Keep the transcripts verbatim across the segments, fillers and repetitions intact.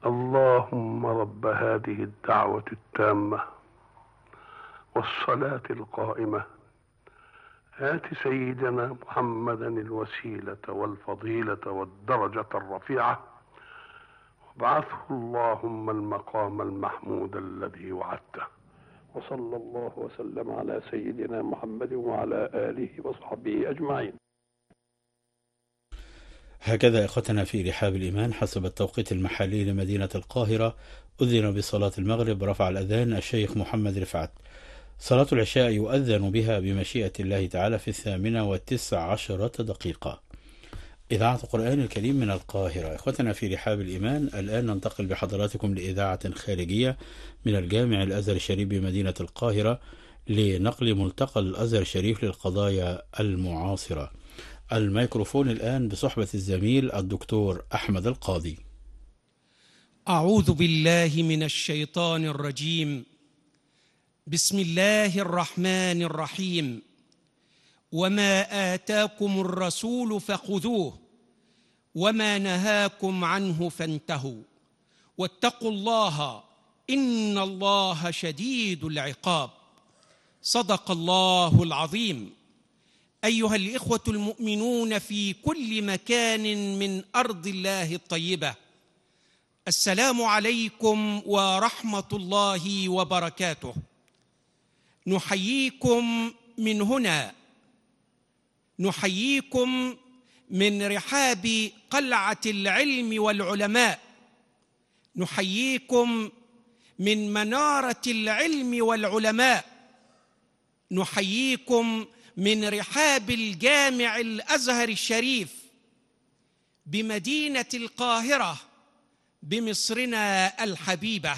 اللهم رب هذه الدعوة التامة والصلاة القائمة آت سيدنا محمدا الوسيلة والفضيلة والدرجة الرفيعة وابعثه اللهم المقام المحمود الذي وعدته. وصلى الله وسلم على سيدنا محمد وعلى آله وصحبه أجمعين. هكذا إخوتنا في رحاب الإيمان حسب التوقيت المحلي لمدينة القاهرة أذن بصلاة المغرب. رفع الأذان الشيخ محمد رفعت. صلاة العشاء يؤذن بها بمشيئة الله تعالى في الثامنة والتسع عشرة دقيقة. إذاعة القرآن الكريم من القاهرة. إخوتنا في رحاب الإيمان الآن ننتقل بحضراتكم لإذاعة خارجية من الجامع الأزهر الشريف بمدينة القاهرة لنقل ملتقى الأزهر الشريف للقضايا المعاصرة. الميكروفون الآن بصحبة الزميل الدكتور أحمد القاضي. أعوذ بالله من الشيطان الرجيم. بسم الله الرحمن الرحيم. وما آتاكم الرسول فخذوه وما نهاكم عنه فانتهوا واتقوا الله إن الله شديد العقاب. صدق الله العظيم. أيها الإخوة المؤمنون في كل مكان من أرض الله الطيبة، السلام عليكم ورحمة الله وبركاته. نحييكم من هنا، نحييكم من رحاب قلعة العلم والعلماء، نحييكم من منارة العلم والعلماء، نحييكم من رحاب الجامع الأزهر الشريف بمدينة القاهرة بمصرنا الحبيبة،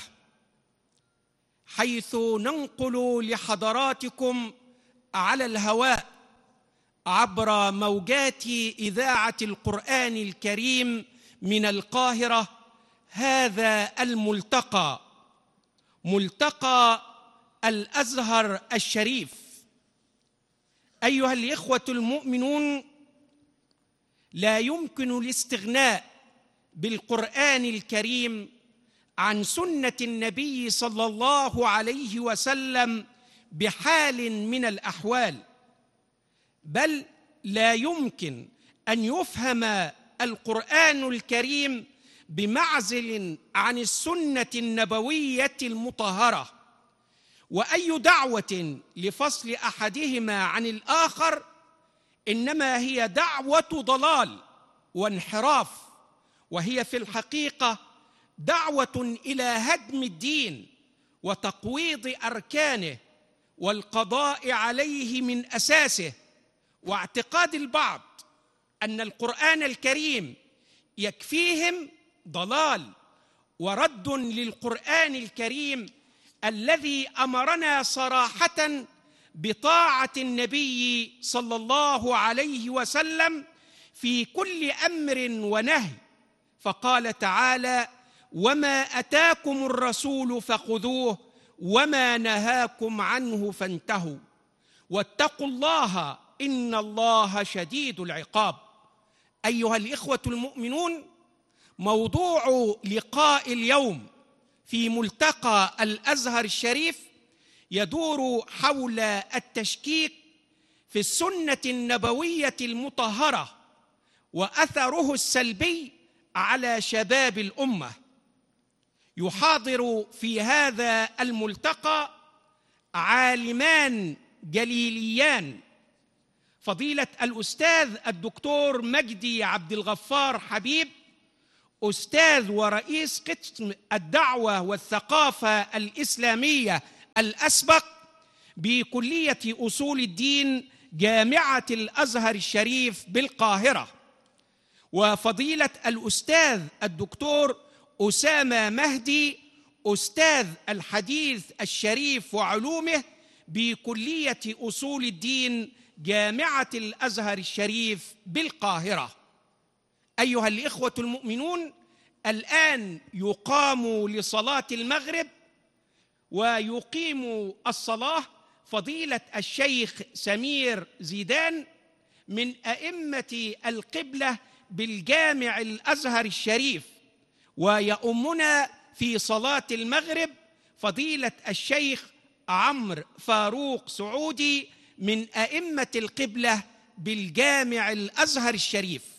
حيث ننقل لحضراتكم على الهواء عبر موجات إذاعة القرآن الكريم من القاهرة هذا الملتقى، ملتقى الأزهر الشريف. أيها الإخوة المؤمنون، لا يمكن الاستغناء بالقرآن الكريم عن سنة النبي صلى الله عليه وسلم بحال من الأحوال، بل لا يمكن أن يفهم القرآن الكريم بمعزل عن السنة النبوية المطهرة. وأي دعوة لفصل أحدهما عن الآخر إنما هي دعوة ضلال وانحراف، وهي في الحقيقة دعوة إلى هدم الدين وتقويض أركانه والقضاء عليه من أساسه، واعتقاد البعض أن القرآن الكريم يكفيهم ضلال ورد للقرآن الكريم الذي أمرنا صراحة بطاعة النبي صلى الله عليه وسلم في كل أمر ونهي، فقال تعالى: وما أتاكم الرسول فخذوه وما نهاكم عنه فانتهوا واتقوا الله إن الله شديد العقاب. أيها الإخوة المؤمنون، موضوع لقاء اليوم في ملتقى الأزهر الشريف يدور حول التشكيك في السنة النبوية المطهرة وأثره السلبي على شباب الأمة. يحاضر في هذا الملتقى عالمان جليليان، فضيلة الأستاذ الدكتور مجدي عبد الغفار حبيب، أستاذ ورئيس قسم الدعوة والثقافة الإسلامية الأسبق بكلية أصول الدين جامعة الأزهر الشريف بالقاهرة، وفضيلة الأستاذ الدكتور أسامة مهدي، أستاذ الحديث الشريف وعلومه بكلية أصول الدين جامعة الأزهر الشريف بالقاهرة. أيها الإخوة المؤمنون، الآن يقام لصلاة المغرب ويقيم الصلاة فضيلة الشيخ سمير زيدان من أئمة القبلة بالجامع الأزهر الشريف، ويؤمنا في صلاة المغرب فضيلة الشيخ عمرو فاروق سعودي من أئمة القبلة بالجامع الأزهر الشريف.